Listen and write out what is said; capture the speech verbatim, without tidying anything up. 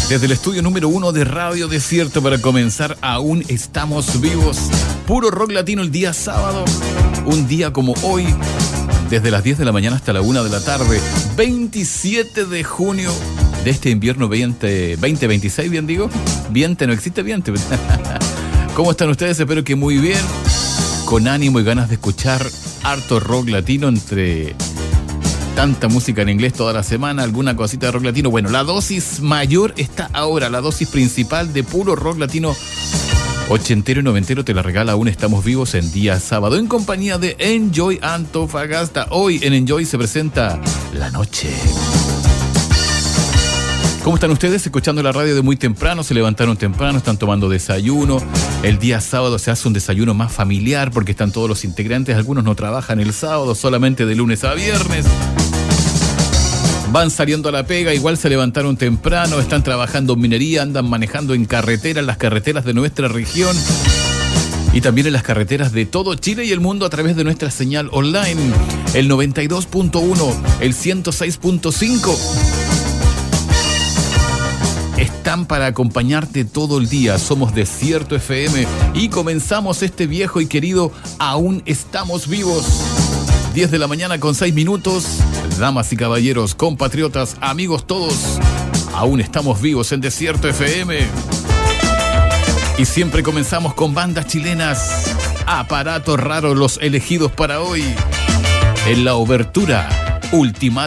Desde el estudio número uno de Radio Desierto para comenzar Aún Estamos Vivos. Puro rock latino el día sábado. Un día como hoy, desde las diez de la mañana hasta la una de la tarde. veintisiete de junio de este invierno veinte veintiséis, bien digo. Viente, no existe viente. ¿Cómo están ustedes? Espero que muy bien. Con ánimo y ganas de escuchar harto rock latino entre tanta música en inglés toda la semana, alguna cosita de rock latino. Bueno, la dosis mayor está ahora, la dosis principal de puro rock latino ochentero y noventero te la regala Aún Estamos Vivos en día sábado en compañía de Enjoy Antofagasta. Hoy en Enjoy se presenta La Noche. ¿Cómo están ustedes? Escuchando la radio de muy temprano, se levantaron temprano, están tomando desayuno. El día sábado se hace un desayuno más familiar porque están todos los integrantes. Algunos no trabajan el sábado, solamente de lunes a viernes. Van saliendo a la pega, igual se levantaron temprano, están trabajando en minería, andan manejando en carreteras, las carreteras de nuestra región y también en las carreteras de todo Chile y el mundo a través de nuestra señal online, el noventa y dos punto uno, el ciento seis punto cinco. Están para acompañarte todo el día. Somos Desierto F M y comenzamos este viejo y querido Aún Estamos Vivos. diez de la mañana con seis minutos. Damas y caballeros, compatriotas, amigos todos, aún estamos vivos en Desierto F M. Y siempre comenzamos con bandas chilenas. Aparato Raro, los elegidos para hoy. En la obertura, Ultimátum.